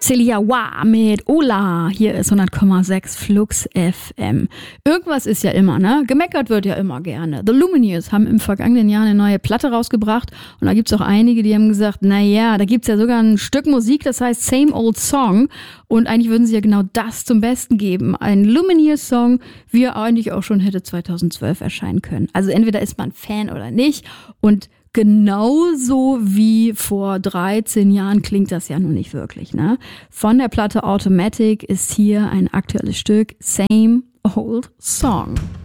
Celia Wa mit Ola. Hier ist 100,6 Flux FM. Irgendwas ist ja immer, ne? Gemeckert wird ja immer gerne. The Lumineers haben im vergangenen Jahr eine neue Platte rausgebracht und da gibt's auch einige, die haben gesagt, naja, da gibt's ja sogar ein Stück Musik, das heißt Same Old Song und eigentlich würden sie ja genau das zum Besten geben. Ein Lumineers-Song, wie er eigentlich auch schon hätte 2012 erscheinen können. Also entweder ist man Fan oder nicht und genauso wie vor 13 Jahren klingt das ja nun nicht wirklich, ne? Von der Platte Automatic ist hier ein aktuelles Stück Same Old Song.